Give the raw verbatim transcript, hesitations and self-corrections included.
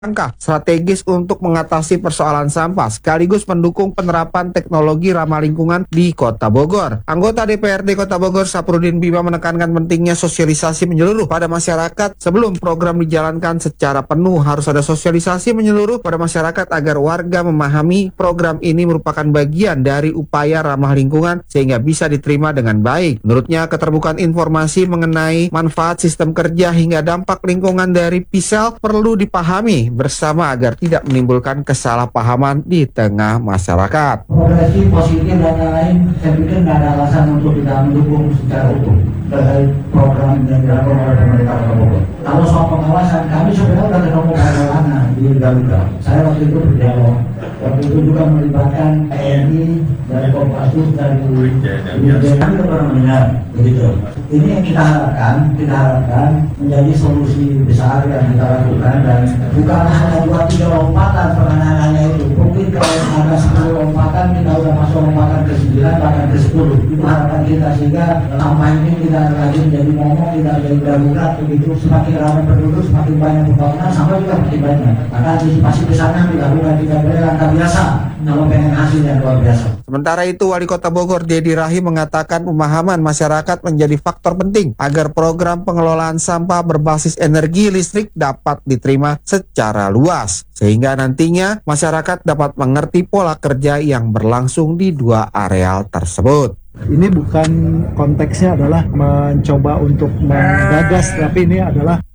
langkah strategis untuk mengatasi persoalan sampah sekaligus mendukung penerapan teknologi ramah lingkungan di Kota Bogor. Anggota D P R D Kota Bogor Saprudin Bima menekankan pentingnya sosialisasi menyeluruh pada masyarakat. Sebelum program dijalankan secara penuh harus ada sosialisasi menyeluruh pada masyarakat agar warga memahami program ini merupakan bagian dari upaya ramah lingkungan sehingga bisa diterima dengan baik. Menurutnya, keterbukaan informasi mengenai manfaat sistem kerja hingga dampak lingkungan dari P I S E L perlu dipahami bersama agar tidak menimbulkan kesalahpahaman di tengah masyarakat. Progresif, positif, dan lain-lain, saya pikir tidak ada alasan untuk tidak mendukung secara utuh terkait program yang dilakukan oleh pemerintah Kota Bogor. Kalau soal pengawasan, kami sebenarnya sudah ketemu bagaimana di Garuda. Saya waktu itu berdialog, waktu itu juga melibatkan T N I dari Kopassus dari Unjen, kami pernah mendengar begitu. Ini yang kita harapkan, kita harapkan menjadi solusi besar yang kita lakukan dan bukan hanya dua tiga lompatan penanganannya itu. Mungkin kalau ada sepuluh lompatan kita sudah masuk lompatan ke sembilan bahkan ke sepuluh. Itu harapan kita sehingga sampah ini tidak lagi menjadi momok, tidak jadi darurat begitu. Semakin ramai penduduk, semakin banyak pembangunan, sampah juga makin banyak. Maka antisipasi ke sana dilakukan tidak boleh langkah biasa. Kalau pengen hasil yang luar biasa. Sementara itu, Wali Kota Bogor Dedi Rahim mengatakan pemahaman masyarakat menjadi faktor penting agar program pengelolaan sampah berbasis energi listrik dapat diterima secara luas. Sehingga nantinya masyarakat dapat mengerti pola kerja yang berlangsung di dua areal tersebut. Ini bukan konteksnya adalah mencoba untuk menggagas, tapi ini adalah